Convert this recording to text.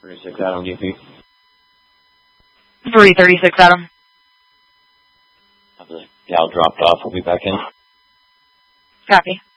36 Adam, DP. 336 Adam. The gal dropped off. We'll be back in. Copy.